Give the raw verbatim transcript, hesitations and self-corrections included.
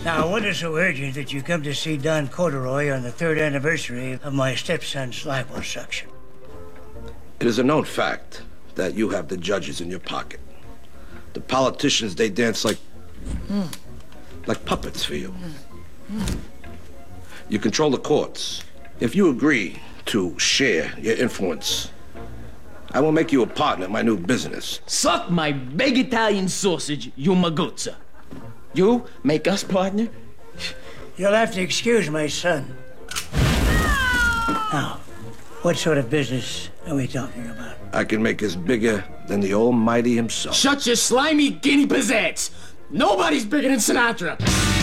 Now, what is so urgent that you come to see Don Corduroy on the third anniversary of my stepson's liposuction? It is a known fact that you have the judges in your pocket. The politicians, they dance like... Mm. like puppets for you. Mm. Mm. You control the courts. If you agree to share your influence, I will make you a partner in my new business. Suck my big Italian sausage, you maguzza. You make us partner? You'll have to excuse my son. Now, what sort of business are we talking about? I can make us bigger than the Almighty himself. Shut your slimy guinea pizzazz! Nobody's bigger than Sinatra!